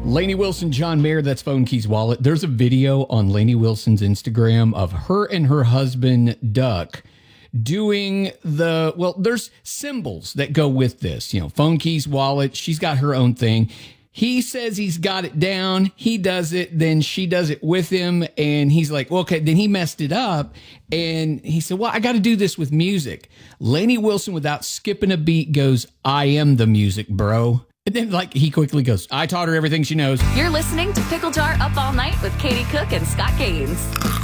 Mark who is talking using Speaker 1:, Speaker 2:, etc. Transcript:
Speaker 1: Lainey Wilson, John Mayer, that's Phone Keys Wallet. There's a video on Lainey Wilson's Instagram of her and her husband, Duck, doing there's symbols that go with this. Phone Keys Wallet. She's got her own thing. He says he's got it down. He does it. Then she does it with him. And he's like, well, okay. Then he messed it up. And he said, well, I got to do this with music. Lainey Wilson, without skipping a beat, goes, I am the music, bro. And then, he quickly goes, I taught her everything she knows.
Speaker 2: You're listening to Pickle Jar Up All Night with Katie Cook and Scott Gaines.